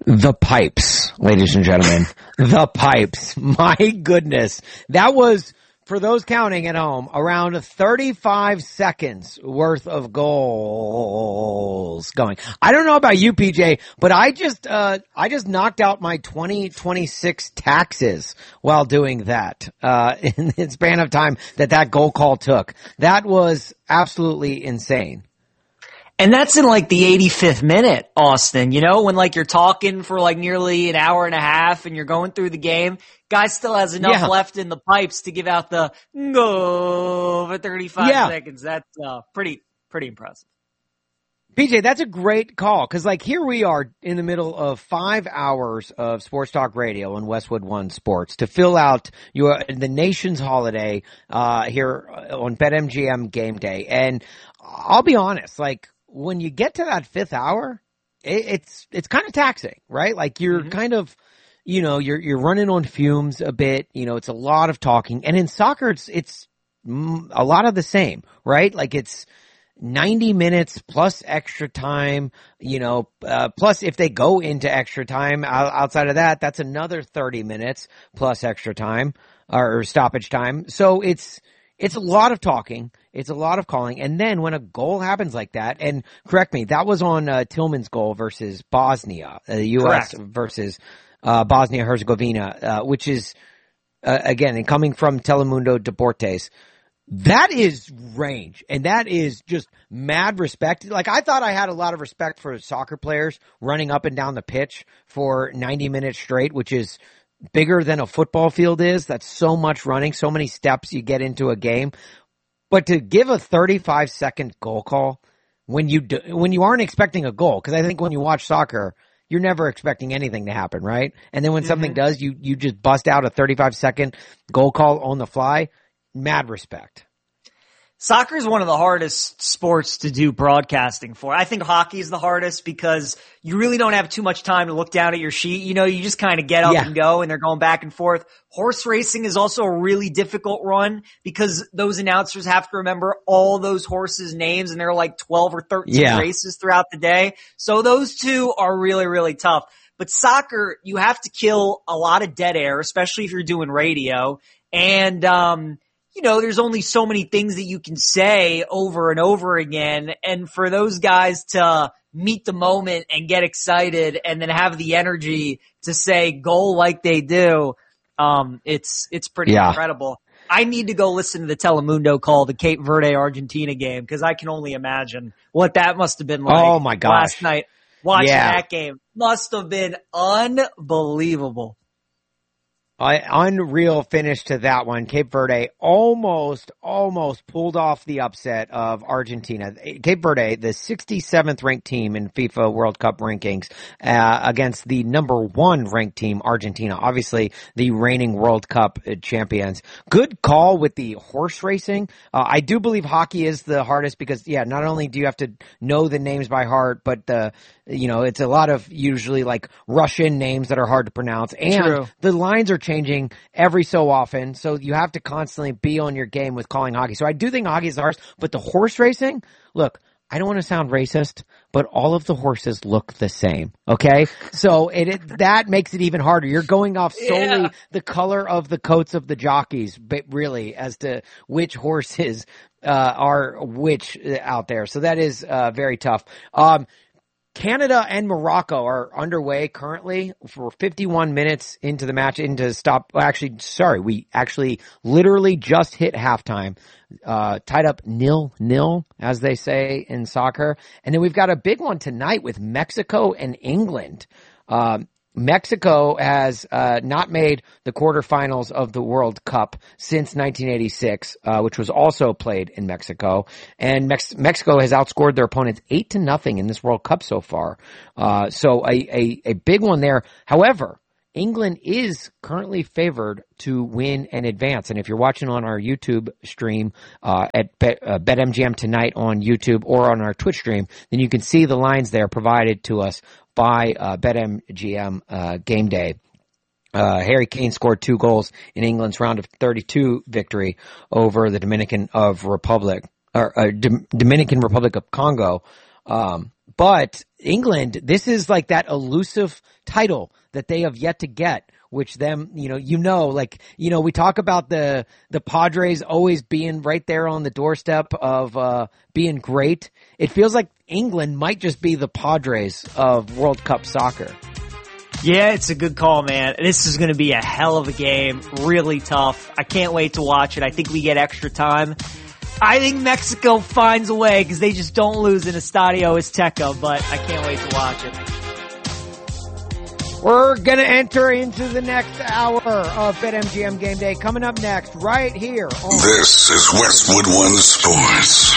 The pipes, ladies and gentlemen. The pipes. My goodness. That was, for those counting at home, around 35 seconds worth of goals going. I don't know about you, PJ, but I just knocked out my 2026 taxes while doing that, in the span of time that goal call took. That was absolutely insane. And that's in like the 85th minute, Austin, you know, when like you're talking for like nearly an hour and a half and you're going through the game. Guy still has enough left in the pipes to give out the go for 35 seconds. That's pretty impressive. PJ, that's a great call because like here we are in the middle of 5 hours of sports talk radio on Westwood One Sports to fill out the nation's holiday here on BetMGM Game Day. And I'll be honest, like, when you get to that fifth hour, it's kind of taxing, right? Like you're kind of, you know, you're running on fumes a bit. You know, it's a lot of talking, and in soccer, it's a lot of the same, right? Like it's 90 minutes plus extra time. You know, plus if they go into extra time outside of that, that's another 30 minutes plus extra time or stoppage time. So it's a lot of talking. It's a lot of calling. And then when a goal happens like that, and correct me, that was on Tillman's goal versus Bosnia, the U.S. versus Bosnia-Herzegovina, which is, again, and coming from Telemundo Deportes, that is range. And that is just mad respect. Like, I thought I had a lot of respect for soccer players running up and down the pitch for 90 minutes straight, which is bigger than a football field is. That's so much running, so many steps you get into a game. But to give a 35-second goal call when you aren't expecting a goal, because I think when you watch soccer, you're never expecting anything to happen, right? And then when something does, you just bust out a 35-second goal call on the fly. Mad respect. Soccer is one of the hardest sports to do broadcasting for. I think hockey is the hardest because you really don't have too much time to look down at your sheet. You know, you just kind of get up and go, and they're going back and forth. Horse racing is also a really difficult run because those announcers have to remember all those horses' names, and there are like 12 or 13 races throughout the day. So those two are really, really tough. But soccer, you have to kill a lot of dead air, especially if you're doing radio. And, you know, there's only so many things that you can say over and over again. And for those guys to meet the moment and get excited and then have the energy to say goal like they do, it's pretty incredible. I need to go listen to the Telemundo call, the Cape Verde Argentina game, because I can only imagine what that must have been like. Oh my gosh. Last night watching that game. Must have been unbelievable. Unreal finish to that one. Cape Verde almost pulled off the upset of Argentina. Cape Verde, the 67th ranked team in FIFA World Cup rankings, against the number 1 ranked team, Argentina. Obviously, the reigning World Cup champions. Good call with the horse racing. I do believe hockey is the hardest because, not only do you have to know the names by heart, but it's a lot of usually like Russian names that are hard to pronounce. And the lines are changing every so often, so you have to constantly be on your game with calling hockey. So I do think hockey is the hardest, but the horse racing, look, I don't want to sound racist, but all of the horses look the same, okay? So that makes it even harder. You're going off solely the color of the coats of the jockeys, but really as to which horses are which out there. So that is very tough. Canada and Morocco are underway currently for 51 minutes into the match, we actually literally just hit halftime, tied up 0-0, as they say in soccer. And then we've got a big one tonight with Mexico and England. Mexico has not made the quarterfinals of the World Cup since 1986, which was also played in Mexico. And Mexico has outscored their opponents 8-0 in this World Cup so far. So a big one there. However, England is currently favored to win and advance. And if you're watching on our YouTube stream at BetMGM tonight on YouTube or on our Twitch stream, then you can see the lines there provided to us by BetMGM Game Day. Harry Kane scored 2 goals in England's round of 32 victory over the Dominican Republic of Congo. But England, this is like that elusive title that they have yet to get, which them, we talk about the Padres always being right there on the doorstep of being great. It feels like England might just be the Padres of World Cup soccer. Yeah, it's a good call, man. This is going to be a hell of a game. Really tough. I can't wait to watch it. I think we get extra time. I think Mexico finds a way because they just don't lose in Estadio Azteca, but I can't wait to watch it. We're going to enter into the next hour of BetMGM Game Day. Coming up next, right here on... This is Westwood One Sports.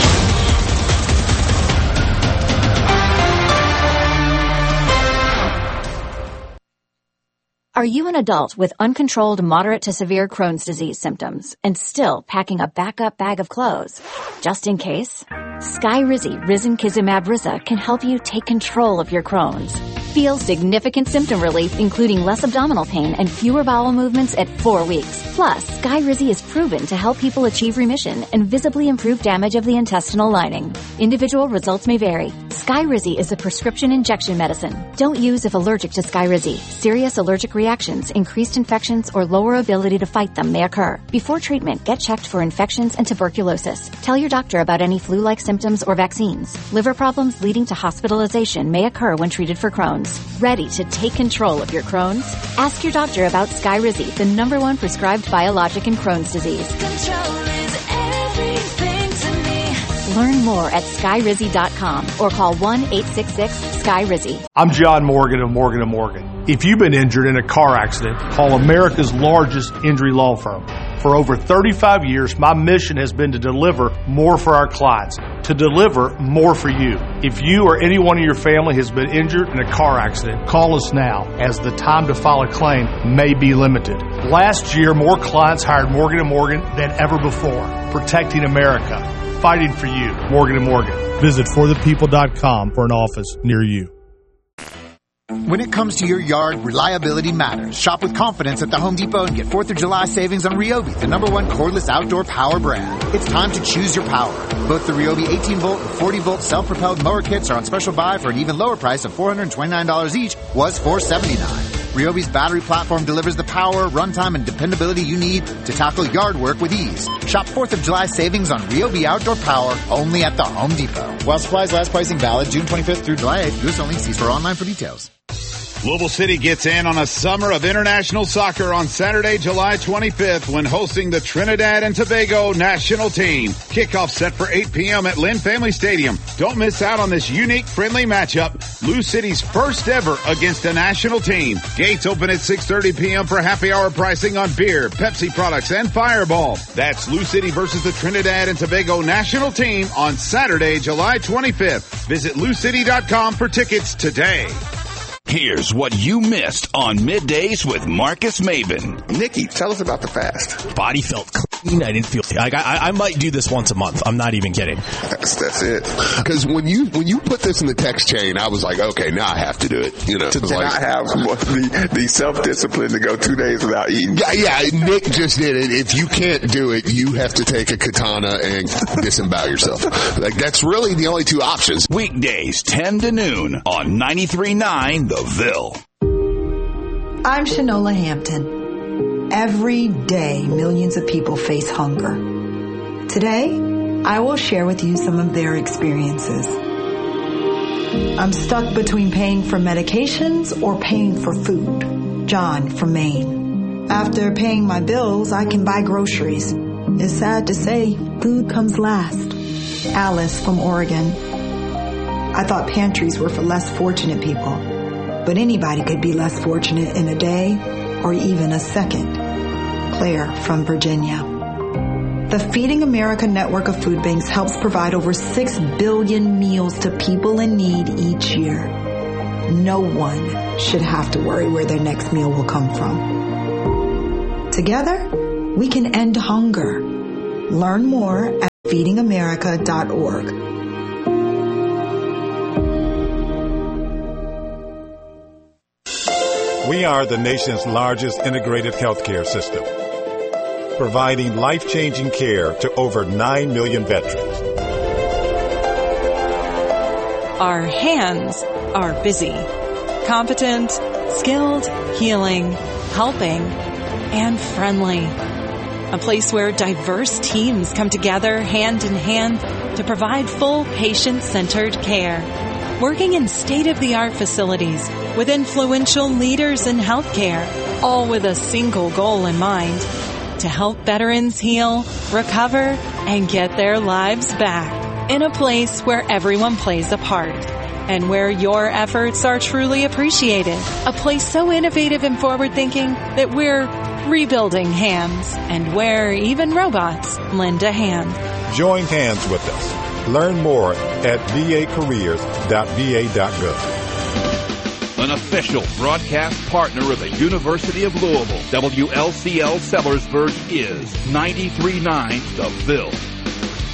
Are you an adult with uncontrolled moderate to severe Crohn's disease symptoms and still packing a backup bag of clothes? Just in case? Skyrizi Risankizumab Riza can help you take control of your Crohn's. Feel significant symptom relief, including less abdominal pain and fewer bowel movements at 4 weeks. Plus, Skyrizi is proven to help people achieve remission and visibly improve damage of the intestinal lining. Individual results may vary. Skyrizi is a prescription injection medicine. Don't use if allergic to Skyrizi. Serious allergic reactions, increased infections, or lower ability to fight them may occur. Before treatment, get checked for infections and tuberculosis. Tell your doctor about any flu-like symptoms or vaccines. Liver problems leading to hospitalization may occur when treated for Crohn's. Ready to take control of your Crohn's? Ask your doctor about Skyrizi, the #1 prescribed biologic in Crohn's disease. Control is everything to me. Learn more at Skyrizi.com or call 1-866-SKYRIZI. I'm John Morgan of Morgan & Morgan. If you've been injured in a car accident, call America's largest injury law firm. For over 35 years, my mission has been to deliver more for our clients, to deliver more for you. If you or anyone in your family has been injured in a car accident, call us now, as the time to file a claim may be limited. Last year, more clients hired Morgan & Morgan than ever before, protecting America, fighting for you. Morgan & Morgan. Visit forthepeople.com for an office near you. When it comes to your yard, reliability matters. Shop with confidence at the Home Depot and get 4th of July savings on Ryobi, the #1 cordless outdoor power brand. It's time to choose your power. Both the Ryobi 18-volt and 40-volt self-propelled mower kits are on special buy for an even lower price of $429 each, was $479. Ryobi's battery platform delivers the power, runtime, and dependability you need to tackle yard work with ease. Shop 4th of July savings on Ryobi outdoor power only at the Home Depot. While supplies last, pricing valid June 25th through July 8th. U.S. only. See store online for details. Global City gets in on a summer of international soccer on Saturday, July 25th when hosting the Trinidad and Tobago national team. Kickoff set for 8 p.m. at Lynn Family Stadium. Don't miss out on this unique, friendly matchup. Lou City's first ever against a national team. Gates open at 6:30 p.m. for happy hour pricing on beer, Pepsi products, and Fireball. That's Lou City versus the Trinidad and Tobago national team on Saturday, July 25th. Visit LouCity.com for tickets today. Here's what you missed on Middays with Marcus Maven. Nikki, tell us about the fast. Body felt clean. I didn't feel like I might do this once a month. I'm not even kidding. That's it. Because when you put this in the text chain, I was like, okay, now I have to do it. To not have the self-discipline to go 2 days without eating. Yeah. Nick just did it. If you can't do it, you have to take a katana and disembowel yourself. Like, that's really the only two options. Weekdays 10 to noon on 93.9 The Ville. I'm Shanola Hampton. Every day, millions of people face hunger. Today, I will share with you some of their experiences. I'm stuck between paying for medications or paying for food. John from Maine. After paying my bills, I can buy groceries. It's sad to say, food comes last. Alice from Oregon. I thought pantries were for less fortunate people. But anybody could be less fortunate in a day or even a second. Claire from Virginia. The Feeding America network of food banks helps provide over 6 billion meals to people in need each year. No one should have to worry where their next meal will come from. Together, we can end hunger. Learn more at feedingamerica.org. We are the nation's largest integrated healthcare system, providing life-changing care to over 9 million veterans. Our hands are busy. Competent, skilled, healing, helping, and friendly. A place where diverse teams come together hand in hand to provide full patient-centered care. Working in state-of-the-art facilities with influential leaders in healthcare, all with a single goal in mind: to help veterans heal, recover, and get their lives back. In a place where everyone plays a part and where your efforts are truly appreciated. A place so innovative and forward-thinking that we're rebuilding hands, and where even robots lend a hand. Join hands with us. Learn more at vacareers.va.gov. An official broadcast partner of the University of Louisville, WLCL Sellersburg is 93.9 The Ville.